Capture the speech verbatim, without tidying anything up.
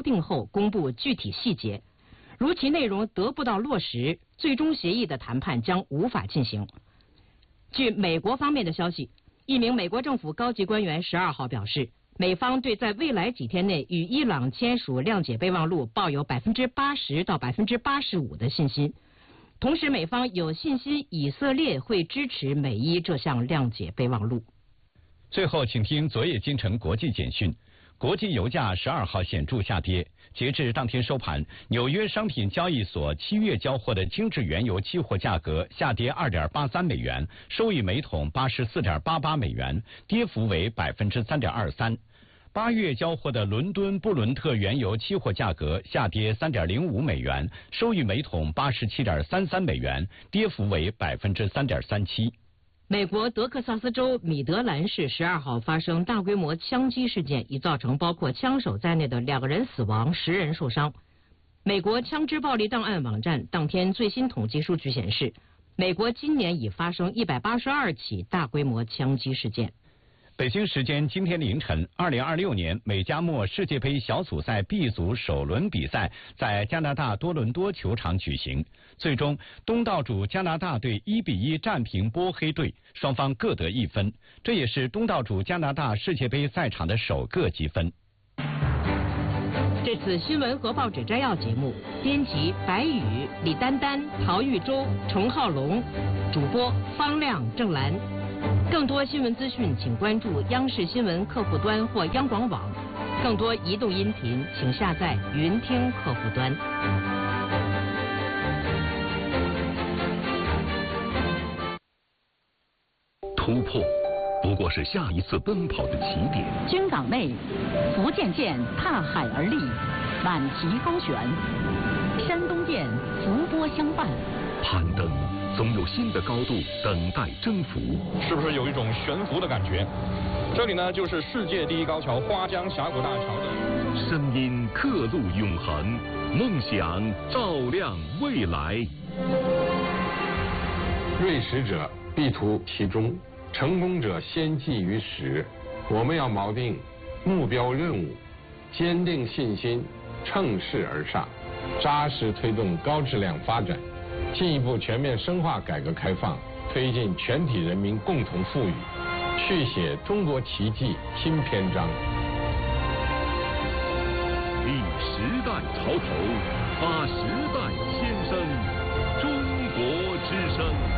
定后公布具体细节。如其内容得不到落实，最终协议的谈判将无法进行。据美国方面的消息，一名美国政府高级官员十二号表示，美方对在未来几天内与伊朗签署谅解备忘录抱有百分之八十到百分之八十五的信心。同时，美方有信心以色列会支持美伊这项谅解备忘录。 最后，请听昨夜京城国际简讯。国际油价十二号显著下跌，截至当天收盘，纽约商品交易所七月交货的精制原油期货价格下跌二点八三美元，收于每桶八十四点八八美元，跌幅为百分之三点二三。八月交货的伦敦布伦特原油期货价格下跌三点零五美元，收于每桶八十七点三三美元，跌幅为百分之三点三七。 美国德克萨斯州米德兰市十二号发生大规模枪击事件，已造成包括枪手在内的两个人死亡，十人受伤。美国枪支暴力档案网站当天最新统计数据显示，美国今年已发生一百八十二起大规模枪击事件。 北京时间今天凌晨，二零二六年美加墨世界杯小组赛 B 组首轮比赛在加拿大多伦多球场举行。最终，东道主加拿大队一比一战平波黑队，双方各得一分，这也是东道主加拿大世界杯赛场的首个积分。 这次新闻和报纸摘要节目，编辑白宇、李丹丹、陶玉洲、程浩龙，主播方亮、郑兰。更多新闻资讯，请关注央视新闻客户端或央广网。更多移动音频，请下载云听客户端。 突破不过是下一次奔跑的起点。 军港内，福建舰踏海而立，满旗高悬；山东舰浮波相伴。 攀登总有新的高度等待征服， 是不是有一种悬浮的感觉？这里呢，就是世界第一高桥花江峡谷大桥的声音刻录永恒，梦想照亮未来。 锐识者必图其中，成功者先记于始。我们要锚定目标任务，坚定信心，乘势而上，扎实推动高质量发展，进一步全面深化改革开放，推进全体人民共同富裕，续写中国奇迹新篇章。 立时代潮头，发时代先声，中国之声。